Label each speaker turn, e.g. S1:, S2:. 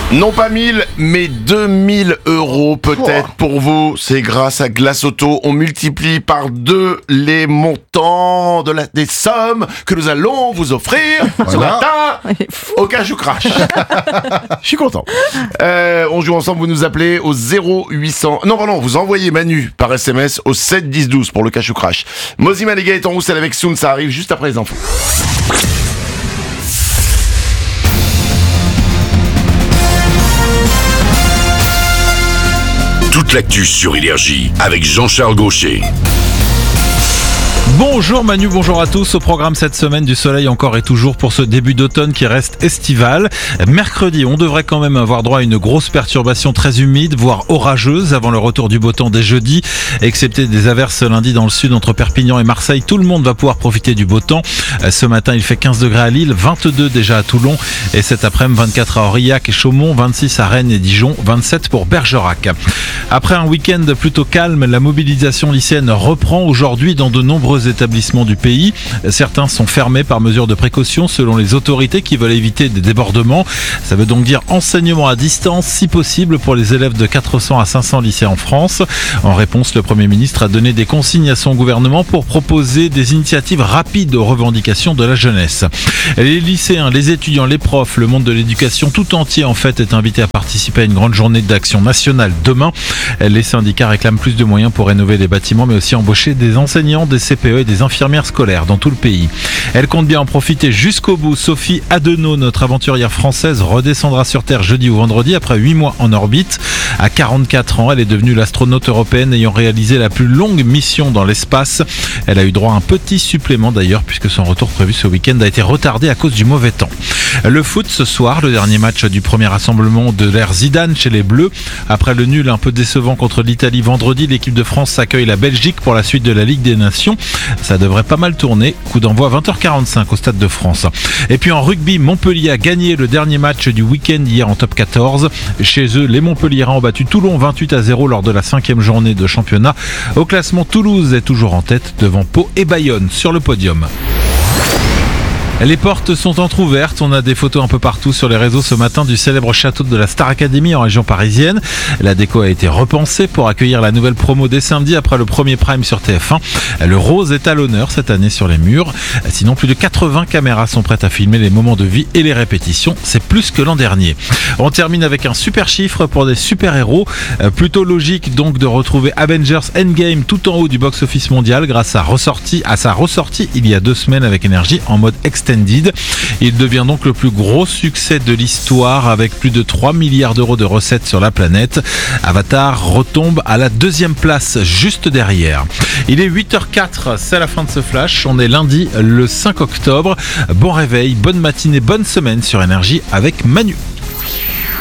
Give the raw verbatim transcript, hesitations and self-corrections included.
S1: Non pas mille, mais deux mille euros peut-être pour vous. C'est grâce à Glace Auto. On multiplie par deux les montants de la, des sommes que nous allons vous offrir voilà. ce matin au Cash ou Crash. Je suis content. Euh, on joue ensemble, vous nous appelez au zéro huit cents... Non, pardon, vous envoyez Manu par S M S au sept dix douze pour le Cash ou Crash. Mozima les gars est en roussel avec Soun, ça arrive juste après les infos.
S2: Toute l'actu sur Énergie avec Jean-Charles Gaucher.
S3: Bonjour Manu, bonjour à tous. Au programme cette semaine, du soleil encore et toujours pour ce début d'automne qui reste estival. Mercredi, on devrait quand même avoir droit à une grosse perturbation très humide, voire orageuse avant le retour du beau temps dès jeudi. Excepté des averses lundi dans le sud entre Perpignan et Marseille, tout le monde va pouvoir profiter du beau temps. Ce matin, il fait quinze degrés à Lille, vingt-deux déjà à Toulon et cet après-midi vingt-quatre à Aurillac et Chaumont, vingt-six à Rennes et Dijon, vingt-sept pour Bergerac. Après un week-end plutôt calme, la mobilisation lycéenne reprend aujourd'hui dans de nombreux établissements du pays. Certains sont fermés par mesure de précaution selon les autorités qui veulent éviter des débordements. Ça veut donc dire enseignement à distance si possible pour les élèves de quatre cents à cinq cents lycées en France. En réponse, le Premier ministre a donné des consignes à son gouvernement pour proposer des initiatives rapides aux revendications de la jeunesse. Les lycéens, les étudiants, les profs, le monde de l'éducation tout entier en fait est invité à participer à une grande journée d'action nationale demain. Les syndicats réclament plus de moyens pour rénover les bâtiments mais aussi embaucher des enseignants, des C P E et des infirmières scolaires dans tout le pays. Elle compte bien en profiter jusqu'au bout. Sophie Adenau, notre aventurière française, redescendra sur Terre jeudi ou vendredi après huit mois en orbite. À quarante-quatre ans, elle est devenue l'astronaute européenne ayant réalisé la plus longue mission dans l'espace. Elle a eu droit à un petit supplément d'ailleurs puisque son retour prévu ce week-end a été retardé à cause du mauvais temps. Le foot ce soir, le dernier match du premier rassemblement de l'ère Zidane chez les Bleus. Après le nul un peu décevant contre l'Italie vendredi, l'équipe de France accueille la Belgique pour la suite de la Ligue des Nations. Ça devrait pas mal tourner. Coup d'envoi vingt heures quarante-cinq au Stade de France. Et puis en rugby, Montpellier a gagné le dernier match du week-end hier en top quatorze. Chez eux, les Montpelliérains ont battu Toulon vingt-huit à zéro lors de la cinquième journée de championnat. Au classement, Toulouse est toujours en tête devant Pau et Bayonne sur le podium. Les portes sont entr'ouvertes. On a des photos un peu partout sur les réseaux ce matin du célèbre château de la Star Academy en région parisienne. La déco a été repensée pour accueillir la nouvelle promo dès samedi après le premier prime sur T F un. Le rose est à l'honneur cette année sur les murs. Sinon, plus de quatre-vingts caméras sont prêtes à filmer les moments de vie et les répétitions. C'est plus que l'an dernier. On termine avec un super chiffre pour des super-héros. Plutôt logique donc de retrouver Avengers Endgame tout en haut du box-office mondial grâce à, ressortie, à sa ressortie il y a deux semaines avec Énergie en mode extended. Il devient donc le plus gros succès de l'histoire avec plus de trois milliards d'euros de recettes sur la planète. Avatar retombe à la deuxième place juste derrière. Il est huit heures quatre, c'est la fin de ce flash. On est lundi le cinq octobre. Bon réveil, bonne matinée, bonne semaine sur Énergie avec Manu.